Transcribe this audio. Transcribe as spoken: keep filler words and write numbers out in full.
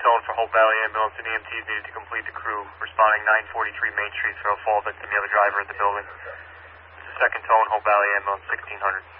tone for Hope Valley Ambulance, and E M Ts needed to complete the crew. Responding nine forty-three Main Street, fatal fall victim, you have a driver at the building. This is second tone, Hope Valley Ambulance, sixteen hundred.